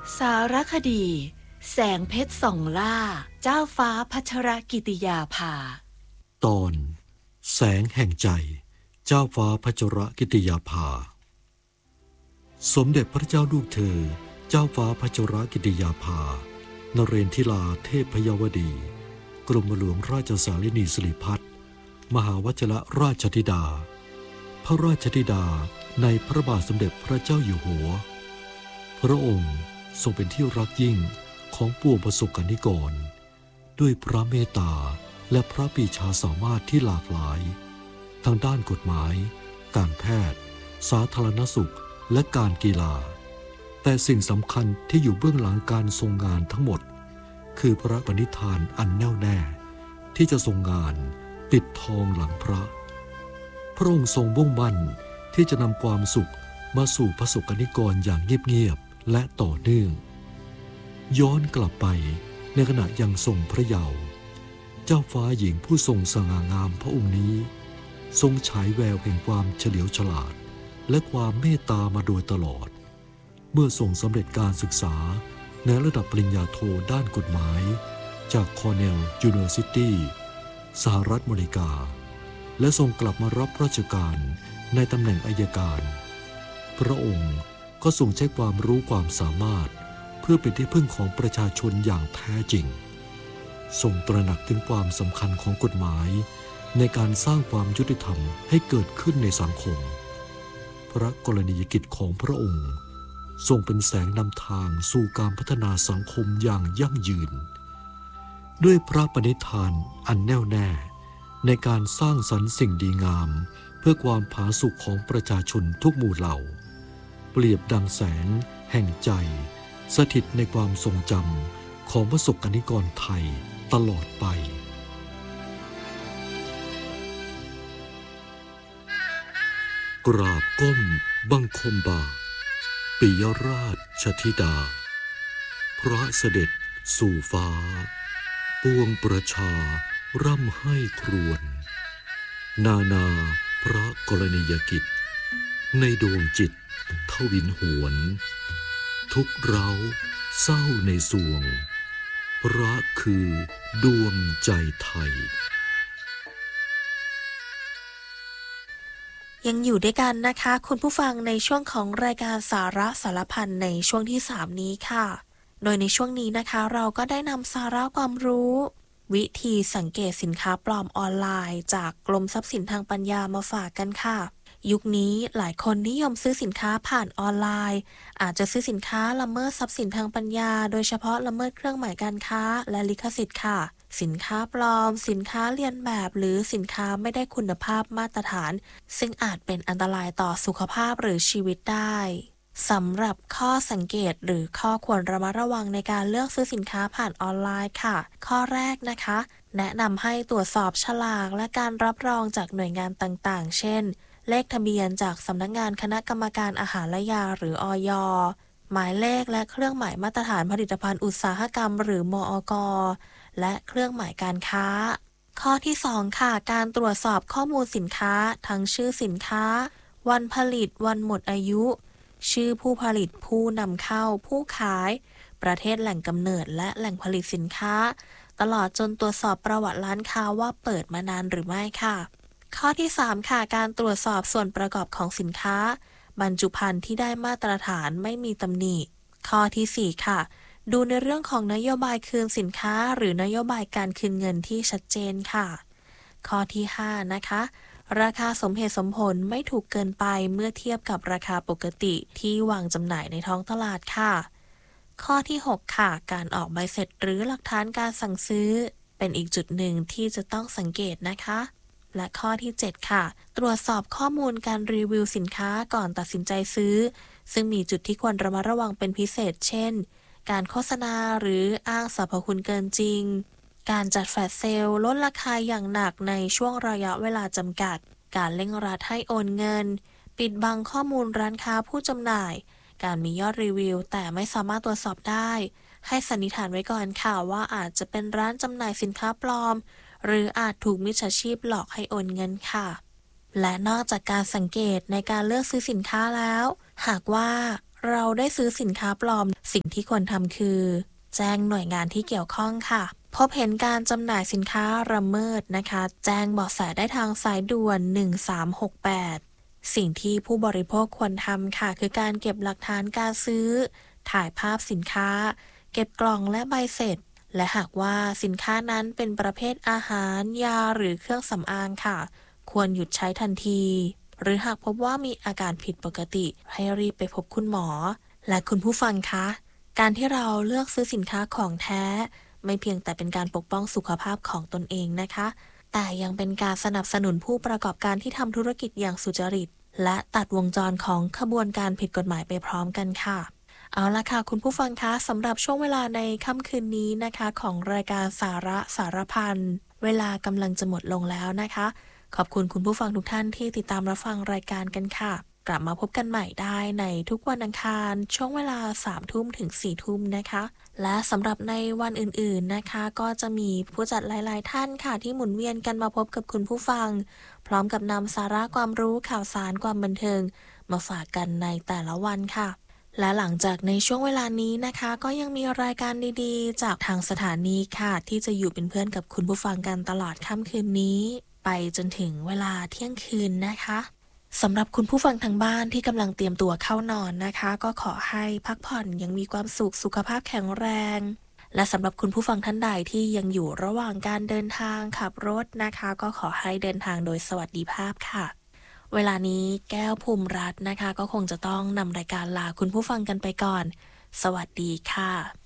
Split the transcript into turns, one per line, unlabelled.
สารคดีแสงเพชรส่องล่าเจ้าฟ้าพัชรกิติยาภา
ตอนแสงแห่งใจเจ้าฟ้าพัชรกิติยาภาสมเด็จพระเจ้าลูกเธอเจ้าฟ้าพัชรกิติยาภานเรนทิลาเทพพยวดีกรมหลวงราชสารินีสิริพัฒน์มหาวชิรราชธิดาพระราชธิดาในพระบาทสมเด็จพระเจ้าอยู่หัวพระองค์ทรงเป็นที่รักยิ่งของปวงประสบกนิกรด้วยพระเมตตาและพระปรีชาสามารถที่หลากหลายทางด้านกฎหมายการแพทย์สาธารณสุขและการกีฬาแต่สิ่งสำคัญที่อยู่เบื้องหลังการทรงงานทั้งหมดคือพระปณิธานอันแน่วแน่ที่จะทรงงานปิดทองหลังพระพระองค์ทรงมุ่งมั่นที่จะนำความสุขมาสู่ประสบกนิกรอย่างเงียบๆและต่อเนื่องย้อนกลับไปในขณะยังทรงพระเยาว์เจ้าฟ้าหญิงผู้ทรงสง่างามพระองค์นี้ทรงฉายแววแห่งความเฉลียวฉลาดและความเมตตามาโดยตลอดเมื่อทรงสำเร็จการศึกษาในระดับปริญญาโทด้านกฎหมายจากคอร์เนลยูนิเวอร์ซิตี้สหรัฐอเมริกาและทรงกลับมารับราชการในตำแหน่งอัยการพระองค์ก็ทรงใช้ความรู้ความสามารถเพื่อเป็นที่พึ่งของประชาชนอย่างแท้จริงทรงตระหนักถึงความสำคัญของกฎหมายในการสร้างความยุติธรรมให้เกิดขึ้นในสังคมพระกรณียกิจของพระองค์ทรงเป็นแสงนำทางสู่การพัฒนาสังคมอย่างยั่งยืนด้วยพระปณิธานอันแน่วแน่ในการสร้างสรรค์สิ่งดีงามเพื่อความผาสุกของประชาชนทุกหมู่เหล่าเปรียบดังแสงแห่งใจสถิตในความทรงจำของประสบกนิกรไทยตลอดไปกราบก้มบังคมบาทปิยราชธิดาพระเสด็จสู่ฟ้าปวงประชาร่ำให้ครวญนาพระกรณียกิจในดวงจิตทวินหวนทุกเราเศร้าในสวงพระคือดวงใจไทย
ยังอยู่ด้วยกันนะคะคุณผู้ฟังในช่วงของรายการสาระสารพันในช่วงที่3นี้ค่ะโดยในช่วงนี้นะคะเราก็ได้นำสาระความรู้วิธีสังเกตสินค้าปลอมออนไลน์จากกรมทรัพย์สินทางปัญญามาฝากกันค่ะยุคนี้หลายคนนิยมซื้อสินค้าผ่านออนไลน์อาจจะซื้อสินค้าละเมิดทรัพย์สินทางปัญญาโดยเฉพาะละเมิดเครื่องหมายการค้าและลิขสิทธิ์ค่ะสินค้าปลอมสินค้าเลียนแบบหรือสินค้าไม่ได้คุณภาพมาตรฐานซึ่งอาจเป็นอันตรายต่อสุขภาพหรือชีวิตได้สำหรับข้อสังเกตหรือข้อควรระมัดระวังในการเลือกซื้อสินค้าผ่านออนไลน์ค่ะข้อแรกนะคะแนะนำให้ตรวจสอบฉลากและการรับรองจากหน่วยงานต่างๆเช่นเลขทะเบียนจากสำนักงานคณะกรรมการอาหารและยาหรืออย.หมายเลขและเครื่องหมายมาตรฐานผลิตภัณฑ์อุตสาหกรรมหรือมอก.และเครื่องหมายการค้าข้อที่2ค่ะการตรวจสอบข้อมูลสินค้าทั้งชื่อสินค้าวันผลิตวันหมดอายุชื่อผู้ผลิตผู้นำเข้าผู้ขายประเทศแหล่งกำเนิดและแหล่งผลิตสินค้าตลอดจนตรวจสอบประวัติร้านค้าว่าเปิดมานานหรือไม่ค่ะข้อที่3ค่ะการตรวจสอบส่วนประกอบของสินค้าบรรจุภัณฑ์ที่ได้มาตรฐานไม่มีตำหนิข้อที่4ค่ะดูในเรื่องของนโยบายคืนสินค้าหรือนโยบายการคืนเงินที่ชัดเจนค่ะข้อที่5นะคะราคาสมเหตุสมผลไม่ถูกเกินไปเมื่อเทียบกับราคาปกติที่วางจำหน่ายในท้องตลาดค่ะข้อที่6ค่ะการออกใบเสร็จหรือหลักฐานการสั่งซื้อเป็นอีกจุดหนึ่งที่จะต้องสังเกตนะคะและข้อที่7ค่ะตรวจสอบข้อมูลการรีวิวสินค้าก่อนตัดสินใจซื้อซึ่งมีจุดที่ควรระมัดระวังเป็นพิเศษเช่นการโฆษณาหรืออ้างสรรพคุณเกินจริงการจัดแฟลชเซลล์ลดราคาอย่างหนักในช่วงระยะเวลาจำกัดการเร่งรัดให้โอนเงินปิดบังข้อมูลร้านค้าผู้จำหน่ายการมียอดรีวิวแต่ไม่สามารถตรวจสอบได้ให้สันนิษฐานไว้ก่อนค่ะว่าอาจจะเป็นร้านจำหน่ายสินค้าปลอมหรืออาจถูกมิจฉาชีพหลอกให้โอนเงินค่ะและนอกจากการสังเกตในการเลือกซื้อสินค้าแล้วหากว่าเราได้ซื้อสินค้าปลอมสิ่งที่ควรทำคือแจ้งหน่วยงานที่เกี่ยวข้องค่ะพบเห็นการจำหน่ายสินค้าละเมิดนะคะแจ้งเบาะแสได้ทางสายด่วน1368สิ่งที่ผู้บริโภคควรทำค่ะคือการเก็บหลักฐานการซื้อถ่ายภาพสินค้าเก็บกล่องและใบเสร็จและหากว่าสินค้านั้นเป็นประเภทอาหารยาหรือเครื่องสำอางค่ะควรหยุดใช้ทันทีหรือหากพบว่ามีอาการผิดปกติให้รีบไปพบคุณหมอและคุณผู้ฟังคะการที่เราเลือกซื้อสินค้าของแท้ไม่เพียงแต่เป็นการปกป้องสุขภาพของตนเองนะคะแต่ยังเป็นการสนับสนุนผู้ประกอบการที่ทำธุรกิจอย่างสุจริตและตัดวงจรของขบวนการผิดกฎหมายไปพร้อมกันค่ะเอาละค่ะคุณผู้ฟังคะสำหรับช่วงเวลาในค่ำคืนนี้นะคะของรายการสาระสารพันเวลากำลังจะหมดลงแล้วนะคะขอบคุณคุณผู้ฟังทุกท่านที่ติดตามรับฟังรายการกันค่ะกลับมาพบกันใหม่ได้ในทุกวันอังคารช่วงเวลา 3 ทุ่มถึง 4 ทุ่มนะคะและสำหรับในวันอื่นๆนะคะก็จะมีผู้จัดหลายๆท่านค่ะที่หมุนเวียนกันมาพบกับคุณผู้ฟังพร้อมกับนำสาระความรู้ข่าวสารความบันเทิงมาฝากกันในแต่ละวันค่ะและหลังจากในช่วงเวลานี้นะคะก็ยังมีรายการดีๆจากทางสถานีค่ะที่จะอยู่เป็นเพื่อนกับคุณผู้ฟังกันตลอดค่ำคืนนี้ไปจนถึงเวลาเที่ยงคืนนะคะสำหรับคุณผู้ฟังทางบ้านที่กำลังเตรียมตัวเข้านอนนะคะก็ขอให้พักผ่อนยังมีความสุขสุขภาพแข็งแรงและสำหรับคุณผู้ฟังท่านใดที่ยังอยู่ระหว่างการเดินทางขับรถนะคะก็ขอให้เดินทางโดยสวัสดิภาพค่ะเวลานี้แก้วภูมิรัตน์นะคะก็คงจะต้องนำรายการลาคุณผู้ฟังกันไปก่อนสวัสดีค่ะ